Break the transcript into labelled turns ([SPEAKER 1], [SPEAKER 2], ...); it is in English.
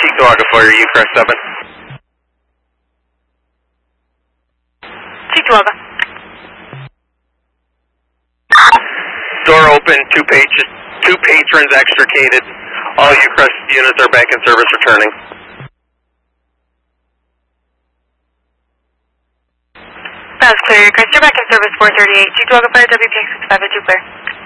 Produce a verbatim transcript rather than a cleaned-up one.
[SPEAKER 1] Cheektowaga Fire, Ucrest seven.
[SPEAKER 2] Cheektowaga.
[SPEAKER 1] Door open, two pages, two patrons extricated. All Ucrest units are back in service returning.
[SPEAKER 2] That's clear, Ucrest. You're back in service four thirty-eight. Cheektowaga Fire, W P X six five two clear.